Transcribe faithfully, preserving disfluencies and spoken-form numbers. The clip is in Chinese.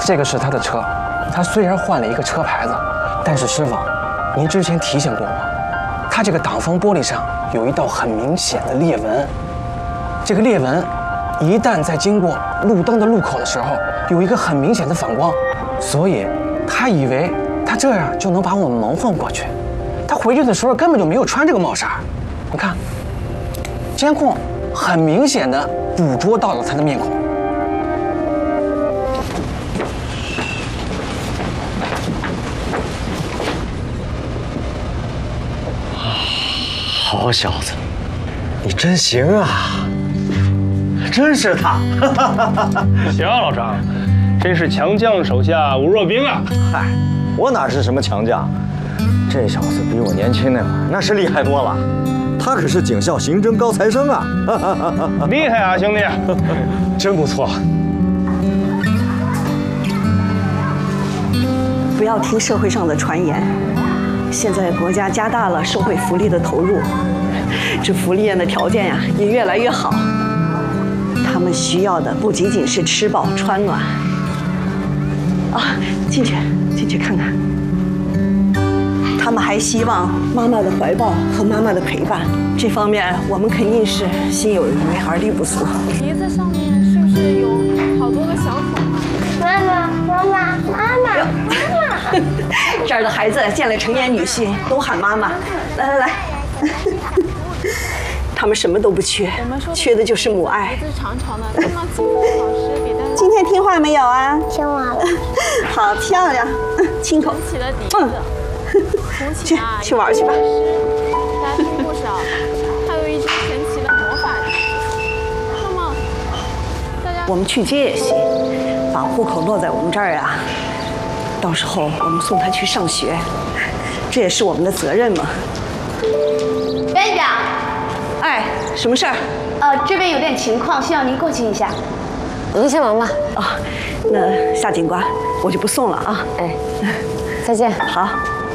这个是他的车，他虽然换了一个车牌子，但是师傅，您之前提醒过我，他这个挡风玻璃上有一道很明显的裂纹。这个裂纹一旦在经过路灯的路口的时候，有一个很明显的反光，所以他以为他这样就能把我们蒙混过去。他回去的时候根本就没有穿这个帽衫。你看，监控很明显的捕捉到了他的面孔。 好小子，你真行啊！真是他！ 行，老张，真是强将手下无弱兵啊！ 嗨，我哪是什么强将？这小子比我年轻那会儿那是厉害多了。他可是警校刑侦高材生啊！ 厉害啊，兄弟！ 真不错。 不要听社会上的传言。现在国家加大了社会福利的投入，这福利院的条件呀也越来越好。他们需要的不仅仅是吃饱穿暖。啊，进去，进去看看。他们还希望妈妈的怀抱和妈妈的陪伴，这方面我们肯定是心有余而力不足。 鼻子上面是不是有好多个小孔啊？ 妈妈，妈妈，妈妈，妈妈！ 这儿的孩子见了成年女性都喊妈妈。来来来，他们什么都不缺，缺的就是母爱。 鼻子长长的，那么金凤老师给大家今天听话没有啊？ 听完了。 好漂亮，亲口。 鼓起了笛子。嗯去去玩去吧。 大家听不少，还有一只神奇的魔法笛。那么，大家我们去接也行，把户口落在我们这儿啊。到时候我们送他去上学，这也是我们的责任嘛。 院长， 哎，什么事儿？ 呃，这边有点情况，需要您过去一下。 您先忙吧。 哦，那夏警官，我就不送了啊。 哎，再见。 好。